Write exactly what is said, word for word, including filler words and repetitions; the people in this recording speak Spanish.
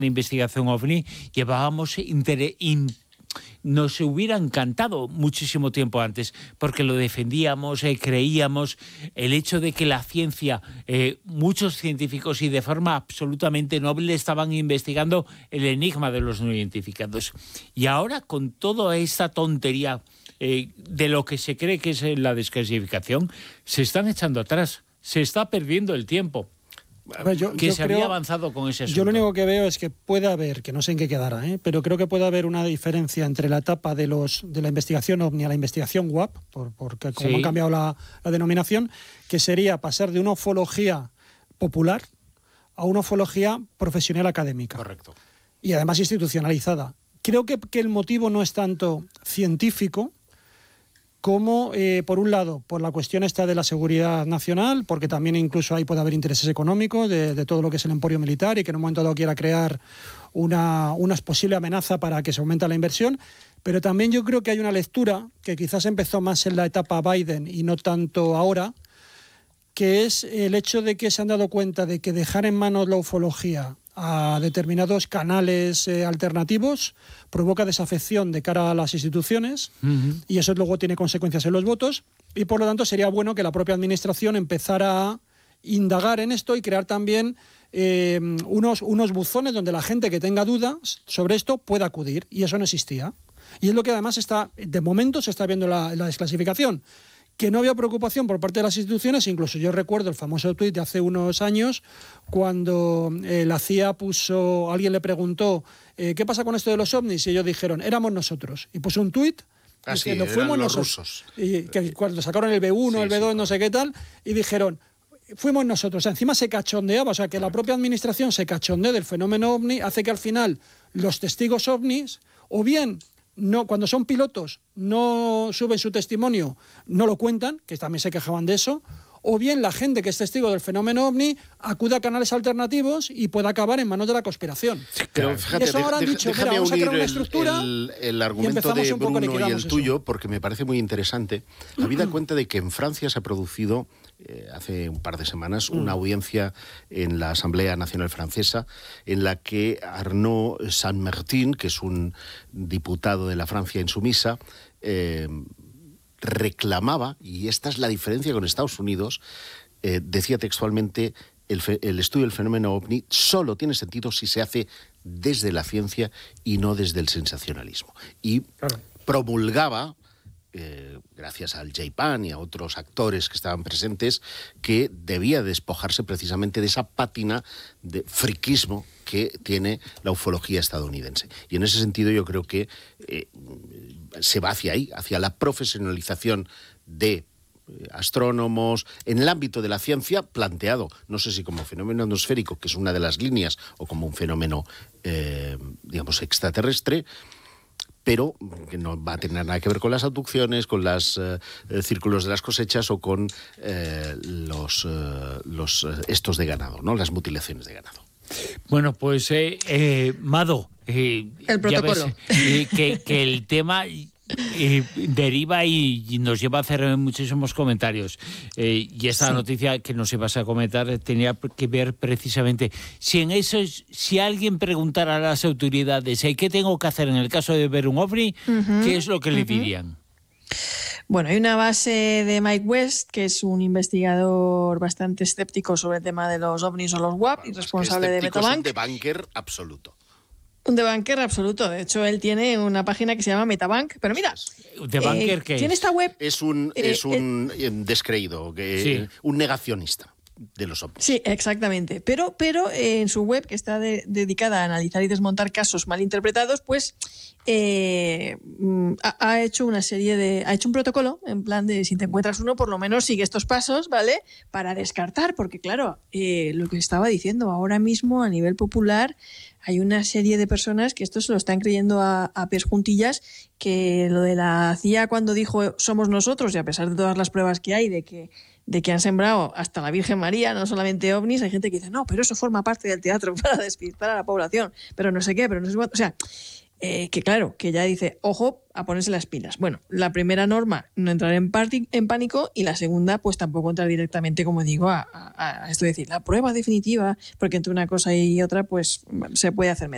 de investigación OVNI, llevábamos inter, in, nos hubiera encantado muchísimo tiempo antes, porque lo defendíamos, eh, creíamos, el hecho de que la ciencia, eh, muchos científicos y de forma absolutamente noble estaban investigando el enigma de los no identificados. Y ahora, con toda esta tontería eh, de lo que se cree que es la desclasificación, se están echando atrás, se está perdiendo el tiempo. Ver, yo, que yo se creo, había avanzado con ese asunto. Yo lo único que veo es que puede haber, que no sé en qué quedará, ¿eh? pero creo que puede haber una diferencia entre la etapa de los de la investigación OVNI a la investigación W A P, por, porque como sí. han cambiado la, la denominación, que sería pasar de una ufología popular a una ufología profesional académica. Correcto. Y además institucionalizada. Creo que, que el motivo no es tanto científico, como, eh, por un lado, por la cuestión esta de la seguridad nacional, porque también incluso ahí puede haber intereses económicos de, de todo lo que es el emporio militar y que en un momento dado quiera crear una, una posible amenaza para que se aumente la inversión. Pero también yo creo que hay una lectura que quizás empezó más en la etapa Biden y no tanto ahora, que es el hecho de que se han dado cuenta de que dejar en manos la ufología a determinados canales eh, alternativos provoca desafección de cara a las instituciones uh-huh. y eso luego tiene consecuencias en los votos y por lo tanto sería bueno que la propia administración empezara a indagar en esto y crear también eh, unos, unos buzones donde la gente que tenga dudas sobre esto pueda acudir, y eso no existía. Y es lo que además está, de momento se está viendo la, la desclasificación. Que no había preocupación por parte de las instituciones, incluso yo recuerdo el famoso tuit de hace unos años cuando eh, la C I A puso, alguien le preguntó eh, ¿qué pasa con esto de los ovnis? Y ellos dijeron, éramos nosotros. Y puso un tuit ah, diciendo, sí, fuimos los nosotros. rusos. Y que cuando sacaron el B uno, sí, el B dos, sí, no sé qué tal, y dijeron, fuimos nosotros. O sea, encima se cachondeaba, o sea, que la propia administración se cachondea del fenómeno ovni, hace que al final los testigos ovnis, o bien no, cuando son pilotos no suben su testimonio, no lo cuentan, que también se quejaban de eso, o bien la gente que es testigo del fenómeno ovni acude a canales alternativos y puede acabar en manos de la conspiración. Pero fíjate, eso ahora han de, dicho, déjame mira, vamos a unir crear una el, estructura el, el argumento de Bruno y el tuyo, eso. Porque me parece muy interesante. Habida cuenta de que en Francia se ha producido eh, hace un par de semanas una audiencia en la Asamblea Nacional Francesa en la que Arnaud Saint-Martin, que es un diputado de la Francia insumisa, eh, reclamaba, y esta es la diferencia con Estados Unidos, eh, decía textualmente, el, fe, el estudio del fenómeno ovni solo tiene sentido si se hace desde la ciencia y no desde el sensacionalismo. Y claro. promulgaba, eh, gracias al J P A N y a otros actores que estaban presentes, que debía despojarse precisamente de esa pátina de friquismo que tiene la ufología estadounidense. Y en ese sentido yo creo que eh, se va hacia ahí, hacia la profesionalización de astrónomos en el ámbito de la ciencia, planteado, no sé si como fenómeno atmosférico, que es una de las líneas, o como un fenómeno, eh, digamos, extraterrestre, pero que no va a tener nada que ver con las abducciones, con los eh, círculos de las cosechas o con eh, los, eh, los estos de ganado, ¿no? Las mutilaciones de ganado. Bueno, pues, eh, eh, Mado, eh, el protocolo. Ya ves, eh, que, que el tema eh, deriva y, y nos lleva a hacer muchísimos comentarios. Eh, y esta sí. noticia que nos ibas a comentar tenía que ver precisamente si en eso, si alguien preguntara a las autoridades ¿qué tengo que hacer en el caso de ver un ovni? Uh-huh, ¿qué es lo que uh-huh. le dirían? Bueno, hay una base de Mike West, que es un investigador bastante escéptico sobre el tema de los ovnis o los W A P y responsable de Metabank. Es un debunker absoluto. Un debunker absoluto. De hecho, él tiene una página que se llama Metabank. Pero mira, ¿debunker eh, qué tiene esta web. Es un, eh, es un eh, descreído, que, sí. un negacionista de los ovnis. Sí, exactamente. Pero, pero eh, en su web, que está de, dedicada a analizar y desmontar casos mal interpretados, pues eh, ha, ha hecho una serie de, ha hecho un protocolo en plan de si te encuentras uno, por lo menos sigue estos pasos, ¿vale? Para descartar, porque claro, eh, lo que estaba diciendo ahora mismo a nivel popular. Hay una serie de personas que esto se lo están creyendo a, a pies juntillas, que lo de la C I A cuando dijo somos nosotros, y a pesar de todas las pruebas que hay de que, de que han sembrado hasta la Virgen María, no solamente ovnis, hay gente que dice, no, pero eso forma parte del teatro para despistar a la población, pero no sé qué, pero no sé cuánto. O sea, eh, que claro, que ya dice, ojo, a ponerse las pilas. Bueno, la primera norma, no entrar en, party, en pánico, y la segunda, pues tampoco entrar directamente, como digo, a, a, a esto de decir, la prueba definitiva, porque entre una cosa y otra, pues se puede hacer metal.